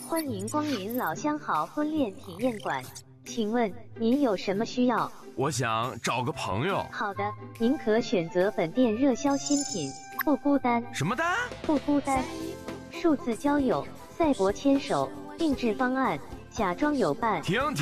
欢迎光临老相好婚恋体验馆，请问您有什么需要？ 我想找个朋友。 好的，您可选择本店热销新品，不孤单。 什么单？ 不孤单。数字交友、赛博牵手、定制方案，假装有伴。 停！